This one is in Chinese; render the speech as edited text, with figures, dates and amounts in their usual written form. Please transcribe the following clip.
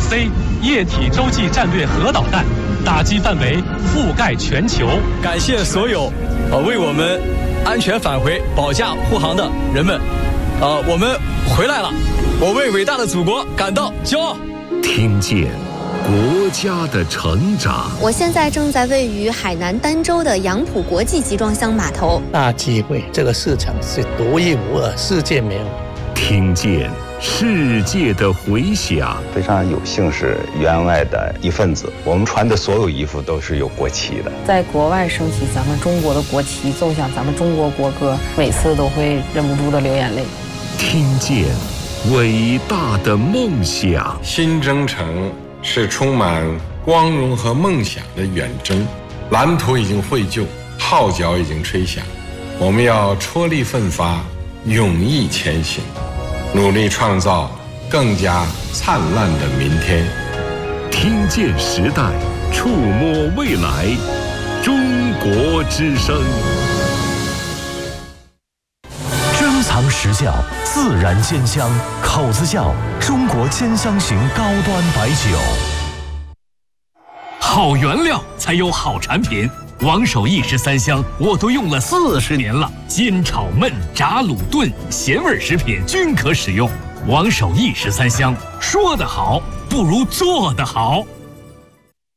C 液体洲际战略核导弹，打击范围覆盖全球。 感谢所有为我们安全返回保驾护航的人们。我们回来了，我为伟大的祖国感到骄傲。 听见国家的成长。 我现在正在位于海南儋州的杨浦国际集装箱码头。 大机会，这个市场是独一无二，世界没有。 听见世界的回响。 非常有幸是员外的一份子，我们穿的所有衣服都是有国旗的。 在国外升起咱们中国的国旗，奏响咱们中国国歌，每次都会忍不住的流眼泪。 听见伟大的梦想。 新征程是充满光荣和梦想的远征，蓝图已经绘就，号角已经吹响，我们要踔厉奋发，勇毅前行，努力创造更加灿烂的明天。 听见时代，触摸未来，中国之声。 珍藏实效，自然鲜香，口子窖中国兼香型高端白酒。 好原料才有好产品。王守义13香我都用了40年了，煎炒焖炸卤炖咸味食品均可使用。王守义13香，说得好不如做得好。